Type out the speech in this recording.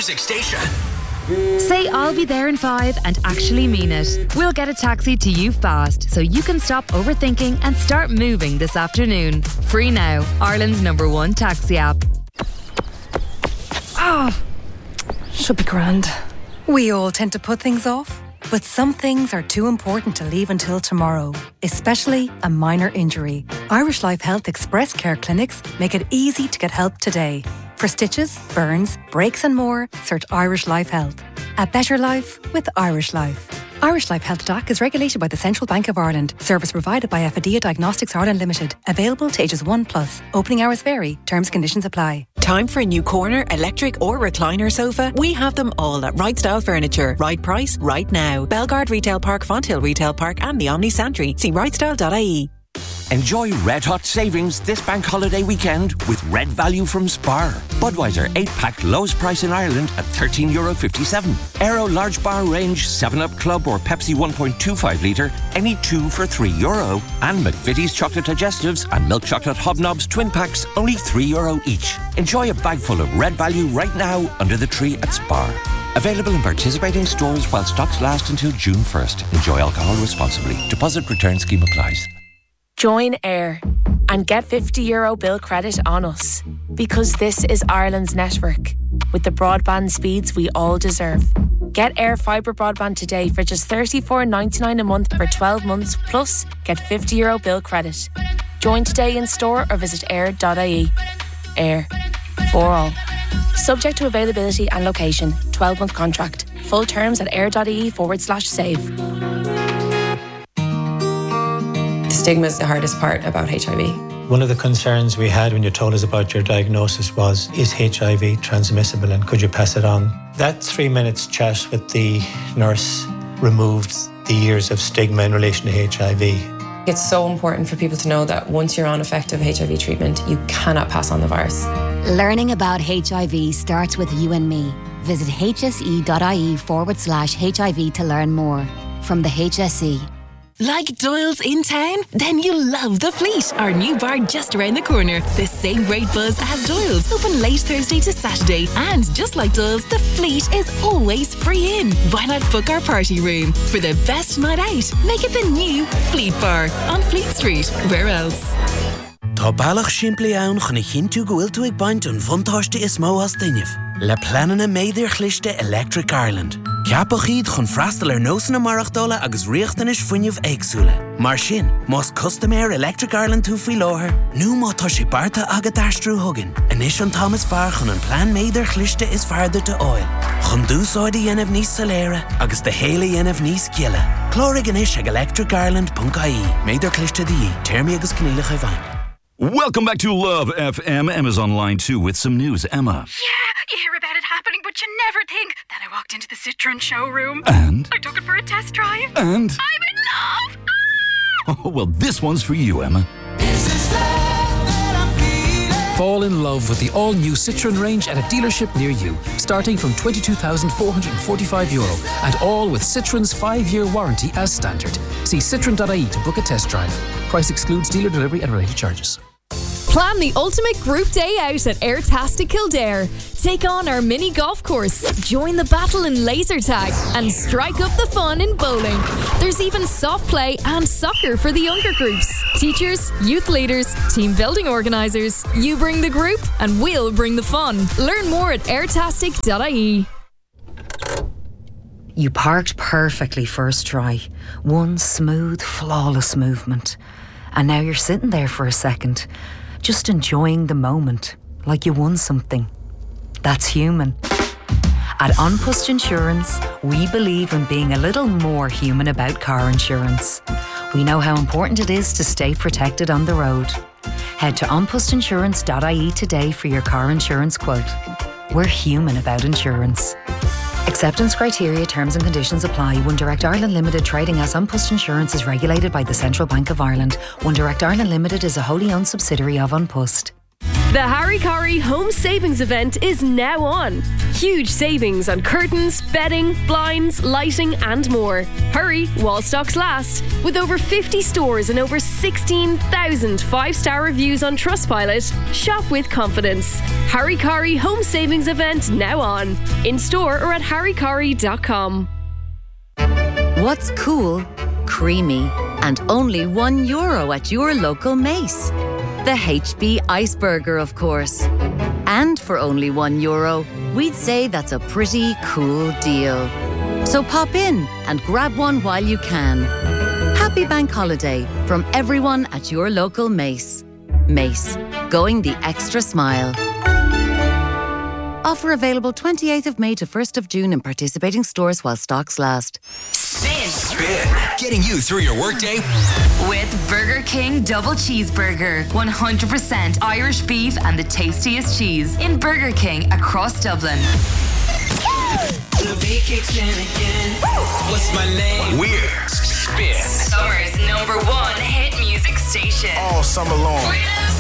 music station. Say I'll be there in 5 and actually mean it. We'll get a taxi to you fast so you can stop overthinking and start moving this afternoon. Free now. Ireland's #1 taxi app. Should be grand. We all tend to put things off, but some things are too important to leave until tomorrow, especially a minor injury. Irish Life Health Express Care Clinics make it easy to get help today. For stitches, burns, breaks and more, search Irish Life Health. A better life with Irish Life. Irish Life Health DAC is regulated by the Central Bank of Ireland. Service provided by Affidia Diagnostics Ireland Limited. Available to ages 1+. Opening hours vary. Terms and conditions apply. Time for a new corner, electric or recliner sofa? We have them all at Right Style Furniture. Right price, right now. Belgard Retail Park, Fonthill Retail Park and the Omni Santry. See rightstyle.ie. Enjoy red hot savings this bank holiday weekend with Red Value from Spar. Budweiser 8-pack lowest price in Ireland at €13.57. Aero large bar range 7-Up Club or Pepsi 1.25 litre, any 2 for €3. And McVitie's chocolate digestives and milk chocolate hobnobs twin packs, only €3 each. Enjoy a bag full of Red Value right now under the tree at Spar. Available in participating stores while stocks last until June 1st. Enjoy alcohol responsibly. Deposit return scheme applies. Join Air and get €50 bill credit on us, because this is Ireland's network with the broadband speeds we all deserve. Get Air Fibre broadband today for just $34.99 a month for 12 months, plus get €50 bill credit. Join today in store or visit air.ie. Air. For all. Subject to availability and location. 12-month contract. Full terms at air.ie/save. Stigma is the hardest part about HIV. One of the concerns we had when you told us about your diagnosis was, is HIV transmissible and could you pass it on? That 3 minutes chat with the nurse removed the years of stigma in relation to HIV. It's so important for people to know that once you're on effective HIV treatment, you cannot pass on the virus. Learning about HIV starts with you and me. Visit hse.ie/HIV to learn more. From the HSE. Like Doyle's in town? Then you'll love The Fleet, our new bar just around the corner. The same great buzz as Doyle's, open late Thursday to Saturday. And just like Doyle's, The Fleet is always free in. Why not book our party room? For the best night out, make it the new Fleet Bar on Fleet Street. Where else? Tá bailach siimplí ann chuna chinú go bhfuil tú ag baint an bhuntáiste is mó as dainmh. Le planana méidir chlichte Electric Ireland. Ceapach iad chun freastal nósanna marachtála agus riachtanis fuinneamh éagsúla. Mar sin, más customéir Electric Ireland tú faoi láthair, nó má tá sé barta agad aistrú thugan. Anis an Thomas fear chun an plán méidir chlichte is fearda de oil. Chun dúsáide dhéanamh níos saléire agus de héile dhéanamh níos ciile. Clórig anis ag electricireland.ie. Méidir chlichte di, termí agus cníleach bhain. Welcome back to Love FM. Emma's on line 2 with some news. Emma. Yeah, you hear about it happening, but you never think that I walked into the Citroen showroom. And? I took it for a test drive. And? I'm in love! Oh, well, this one's for you, Emma. Fall in love with the all-new Citroen range at a dealership near you, starting from €22,445, and all with Citroen's 5-year warranty as standard. See citroen.ie to book a test drive. Price excludes dealer delivery and related charges. Plan the ultimate group day out at Airtastic Kildare. Take on our mini golf course, join the battle in laser tag, and strike up the fun in bowling. There's even soft play and soccer for the younger groups. Teachers, youth leaders, team building organisers. You bring the group and we'll bring the fun. Learn more at airtastic.ie. You parked perfectly first try. One smooth, flawless movement. And now you're sitting there for a second, just enjoying the moment, like you won something. That's human. At An Post Insurance, we believe in being a little more human about car insurance. We know how important it is to stay protected on the road. Head to onpostinsurance.ie today for your car insurance quote. We're human about insurance. Acceptance criteria, terms and conditions apply. One Direct Ireland Limited, trading as An Post Insurance, is regulated by the Central Bank of Ireland. One Direct Ireland Limited is a wholly owned subsidiary of An Post. The Harry Corrie Home Savings Event is now on. Huge savings on curtains, bedding, blinds, lighting and more. Hurry while stocks last. With over 50 stores and over 16,000 5-star reviews on Trustpilot, shop with confidence. Harry Corrie Home Savings Event now on. In store or at harrycorrie.com. What's cool, creamy and only €1 at your local Mace? The HB Iceberger, of course. And for only €1, we'd say that's a pretty cool deal. So pop in and grab one while you can. Happy Bank Holiday from everyone at your local Mace. Mace, going the extra mile. Offer available 28th of May to 1st of June in participating stores while stocks last. Spin. Getting you through your workday with Burger King Double Cheeseburger. 100% Irish beef and the tastiest cheese in Burger King across Dublin. The beat kicks in again. What's my name? We're Spin. Summer's #1 hit music station. All summer long. We're